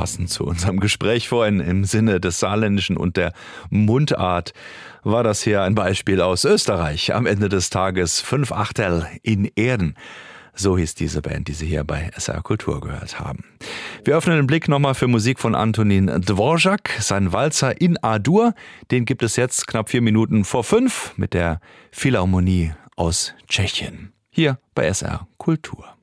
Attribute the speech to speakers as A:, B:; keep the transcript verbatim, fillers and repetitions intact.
A: passend zu unserem Gespräch vorhin im Sinne des Saarländischen und der Mundart war das hier ein Beispiel aus Österreich. Am Ende des Tages fünf Achtel in Erden. So hieß diese Band, die Sie hier bei S R Kultur gehört haben. Wir öffnen den Blick nochmal für Musik von Antonín Dvořák. Sein Walzer in A-Dur, den gibt es jetzt knapp vier Minuten vor fünf mit der Philharmonie aus Tschechien. Hier bei S R Kultur.